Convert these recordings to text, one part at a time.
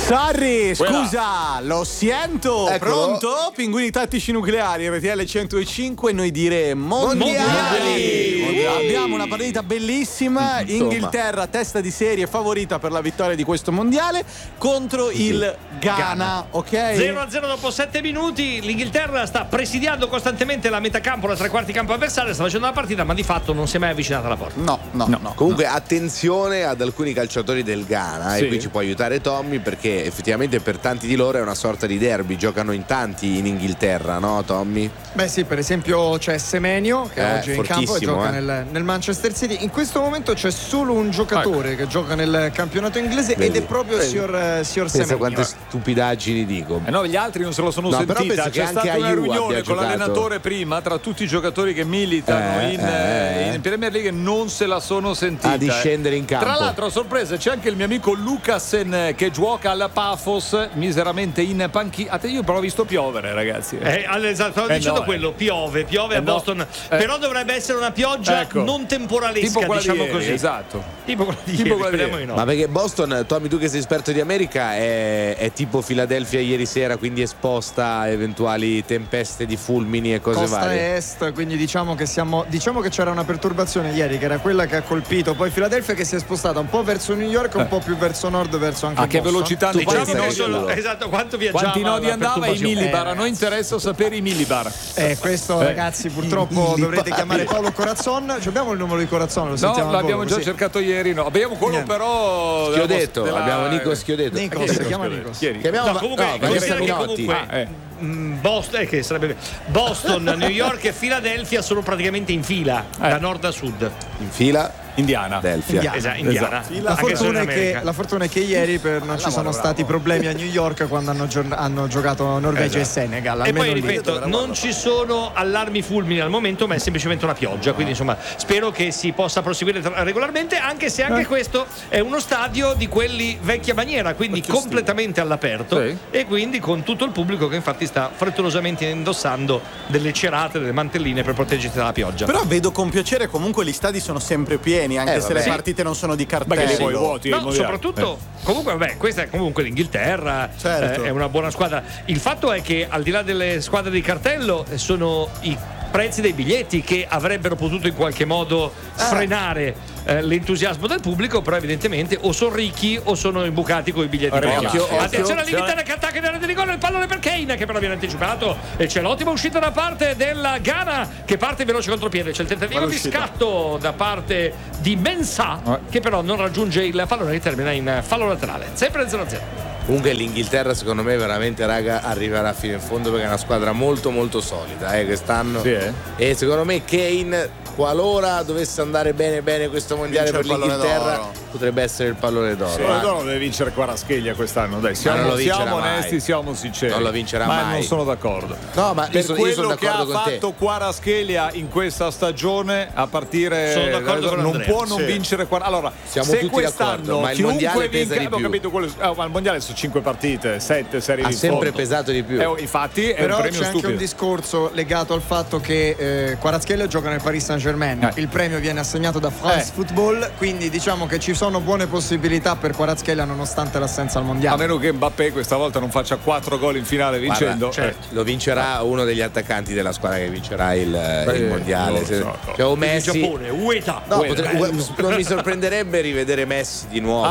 Sarri, scusa, lo sento. Eccolo. Pronto? Pinguini tattici nucleari, RTL 105, noi dire mondiali. Abbiamo una partita bellissima. Inghilterra, testa di serie, favorita per la vittoria di questo mondiale contro il Ghana, ok? 0-0 dopo 7 minuti. L'Inghilterra sta presidiando costantemente la metà campo, la tre quarti campo avversaria, sta facendo la partita, ma di fatto non si è mai avvicinata alla porta. No. Comunque attenzione ad alcuni calciatori del Ghana, Sì. e qui ci può aiutare Tommy, perché effettivamente per tanti di loro è una sorta di derby, giocano in tanti in Inghilterra, no Tommy? Beh sì, per esempio c'è Semenyo che oggi è in campo e fortissimo, gioca nel Manchester City. In questo momento c'è solo un giocatore che gioca nel campionato inglese ed è proprio Signor Pensa Semenyo. quante stupidaggini dico. No, gli altri non se lo sono No, però sentita. penso che C'è anche stata una Ayew riunione abbia con giocato. l'allenatore prima tra tutti i giocatori che militano in Premier League e non se la sono sentita. A discendere in campo. Tra l'altro, a sorpresa, c'è anche il mio amico Lucasen che gioca alla Pafos miseramente in panchina. Io però ho visto piovere, ragazzi. Esatto, stavo dicendo quello, piove a Boston, però dovrebbe essere una pioggia non temporalesca, tipo quella diciamo di ieri, così. esatto. Tipo quella di Tipo ieri, quella di speriamo ieri. di no. Ma perché Boston, Tommy, tu che sei esperto di America, è tipo Philadelphia ieri sera, quindi esposta a eventuali tempeste di fulmini e cose Costa varie. est, quindi diciamo che c'era una perturbazione ieri che era quella che ha colpito poi Philadelphia, che si è spostata un po' verso New York, un po' più verso nord, verso anche A che Boston. velocità Tu andava? pensa che Esatto, quanto viaggiava? Quanti nodi la andava i perturbazione? millibar? A noi interessa sapere i millibar. Questo ragazzi purtroppo dovrete chiamare Paolo Corazzon. Abbiamo il numero di Corazzon? Lo No, sentiamo al l'abbiamo volo, già sì. cercato ieri. No, abbiamo quello Niente. però. Schiodetto, della- abbiamo Nico Schiodetto. Nikos, chiama Nikos. Chiamiamo No, comunque, Vanessa considera che Minotti. comunque Boston, che sarebbe Boston, New York e Philadelphia sono praticamente in fila da nord a sud. In fila Indiana. Delfia. Indiana. La Anche se in fortuna, America. la fortuna è che ieri non ci sono stati problemi a New York quando hanno giocato Norvegia e Senegal. E almeno poi lì. ripeto, non ci sono allarmi fulmini al momento, ma è semplicemente una pioggia. Quindi insomma, spero che si possa proseguire regolarmente, anche se anche questo è uno stadio di quelli vecchia maniera, quindi completamente all'aperto, e quindi con tutto il pubblico che infatti sta frettolosamente indossando delle cerate, delle mantelline per proteggersi dalla pioggia. Però vedo con piacere comunque gli stadi sono sempre pieni, anche se le partite non sono di Perché li vuoi cartello. vuoti? No, soprattutto, comunque, vabbè, questa è comunque l'Inghilterra, Certo. è una buona squadra. Il fatto è che al di là delle squadre di cartello sono i prezzi dei biglietti che avrebbero potuto in qualche modo frenare l'entusiasmo del pubblico, però evidentemente o sono ricchi o sono imbucati con i biglietti pagati. Attenzione all'Inghilterra che attacca in area di rigore, il pallone per Kane che però viene anticipato e c'è l'ottima uscita da parte della Ghana che parte veloce contropiede, c'è il tentativo di scatto da parte di Mensah che però non raggiunge il pallone che termina in fallo laterale, sempre 0-0. Comunque l'Inghilterra secondo me veramente, raga, arriverà fino in fondo perché è una squadra molto molto solida quest'anno. E secondo me Kane, qualora dovesse andare bene questo mondiale Vince per il pallone l'Inghilterra, d'oro. potrebbe essere il pallone d'oro. Il d'oro deve vincere Kvaratskhelia quest'anno, dai, Ma non lo vincerà siamo mai. onesti, siamo sinceri. Non lo vincerà ma mai. non sono d'accordo. No, ma Per io sono quello che d'accordo ha con te. fatto Kvaratskhelia in questa stagione, a partire Sono d'accordo con non Andrea. può non vincere allora, Siamo se tutti quest'anno d'accordo, ma il chiunque mondiale pesa vinca, di ho più. capito ma il mondiale su 5 partite, 7 serie Ha di sempre fondo. pesato di più. Infatti è Però un c'è premio anche stupido. un discorso legato al fatto che Kvaratskhelia gioca nel Paris Saint-Germain, il premio viene assegnato da France Football, quindi diciamo che ci sono buone possibilità per Kvaratskhelia nonostante l'assenza al A mondiale. meno che Mbappé questa volta non faccia 4 gol in finale vincendo. Lo vincerà uno degli attaccanti della squadra che vincerà il mondiale. non lo so. Cioè, o Il Messi. Giappone, Ueda. No, non mi sorprenderebbe rivedere Messi di nuovo.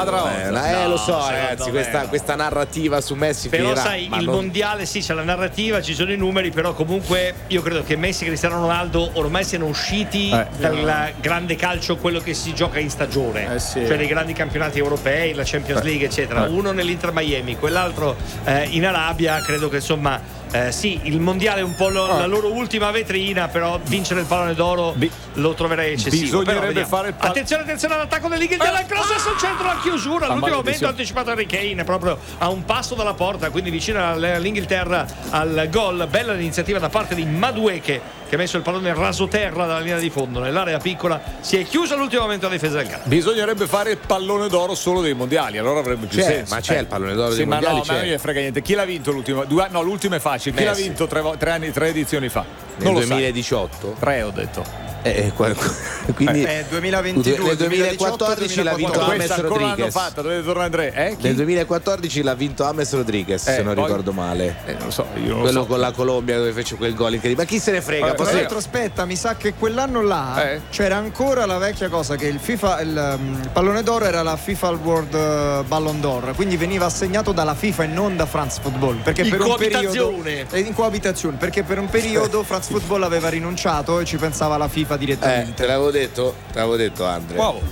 Lo so, ragazzi, questa narrativa su Messi Però finirà. sai, ma il non- mondiale sì, c'è la narrativa, ci sono i numeri, però comunque io credo che Messi e Cristiano Ronaldo ormai siano usciti dal grande calcio, quello che si gioca in stagione, cioè dei grandi campionati europei, la Champions League eccetera. Uno nell'Inter Miami, quell'altro in Arabia. Credo che insomma sì, il mondiale è un po' la loro ultima vetrina, però vincere il pallone d'oro lo troverei eccessivo. Bisognerebbe Però fare attenzione all'attacco dell'Inghilterra, il cross sul centro, la chiusura all'ultimo momento, anticipato Harry Kane proprio a un passo dalla porta, quindi vicino all'Inghilterra al gol. Bella l'iniziativa da parte di Madueke che ha messo il pallone rasoterra dalla linea di fondo nell'area piccola, si è chiusa all'ultimo momento la difesa del Ghana. Bisognerebbe fare il pallone d'oro solo dei mondiali, allora avrebbe più senso. Ma c'è il pallone d'oro dei ma mondiali? no, ma non gli frega niente. Chi l'ha vinto l'ultimo? L'ultimo è facile. Chi l'ha Messi. vinto 3 edizioni fa? Nel Non lo 2018? sai. 3 ho detto. Quindi 2022, nel 2014 l'ha vinto James Rodriguez. Dove torna Andrea? Nel 2014 l'ha vinto James Rodriguez, se non ricordo male. Non lo so, io non quello lo so. con la Colombia dove fece quel gol incredibile. Ma chi se ne frega? Tra l'altro, aspetta, mi sa che quell'anno là c'era ancora la vecchia cosa che il pallone d'oro era la FIFA World Ballon d'Or, quindi veniva assegnato dalla FIFA e non da France Football, perché per un periodo in coabitazione, perché per un periodo France Football aveva rinunciato e ci pensava la FIFA direttamente. Te l'avevo detto Andrea. Wow,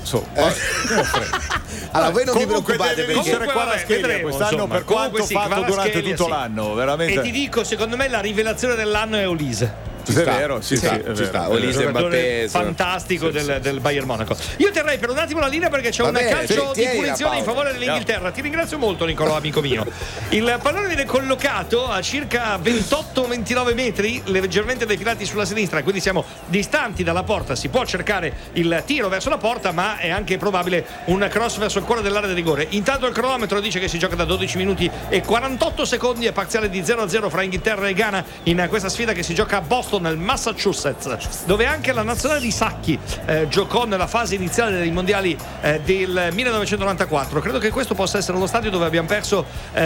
allora voi non vi preoccupate per vincere Kvaratskhelia quest'anno, per quanto fatto durante tutto l'anno, veramente. E ti dico, secondo me la rivelazione dell'anno è Olise. È vero, ci sta. Olise Mbappé, fantastico del Bayern Monaco. Io terrei per un attimo la linea perché c'è un calcio di punizione in favore dell'Inghilterra. Ti ringrazio molto, Nicolò, amico mio. Il pallone viene collocato a circa 28-29 metri, leggermente defilati sulla sinistra, quindi siamo distanti dalla porta. Si può cercare il tiro verso la porta, ma è anche probabile un cross verso il cuore dell'area di rigore. Intanto il cronometro dice che si gioca da 12 minuti e 48 secondi, è parziale di 0-0 fra Inghilterra e Ghana in questa sfida che si gioca a Boston, nel Massachusetts, dove anche la nazionale di Sacchi giocò nella fase iniziale dei mondiali del 1994. Credo che questo possa essere lo stadio dove abbiamo perso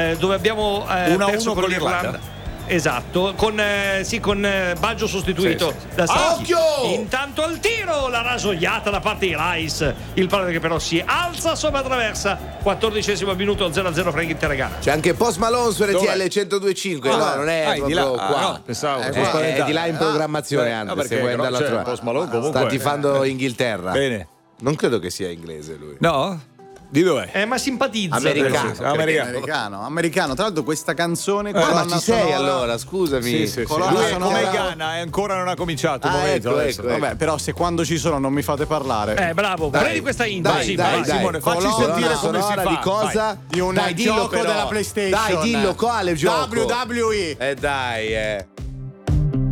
1-1 con l'Irlanda. Esatto, con Baggio sostituito da Sacchi. Intanto al tiro, la rasoiata da parte di Rice, il pallone che però si alza sopra traversa. 14° minuto, 0-0 fra Inghilterra e Ghana. C'è anche Post Malone su RTL 102.5. No, non è proprio qua. No, pensavo è di là in programmazione, anche se vuoi andare a Post Malone comunque sta tifando Inghilterra. Bene. Non credo che sia inglese lui. No? Di dov'è? Ma simpatizza. Americano. Tra l'altro questa canzone ma ci sei allora, scusami. Lui come Ghana ancora non ha cominciato. Vabbè, però se quando ci sono non mi fate parlare. Bravo, prendi questa intro. Dai, Simone, facci sentire come si fa. Di cosa? Di un gioco della PlayStation. Dai, dillo quale gioco? WWE. Dai.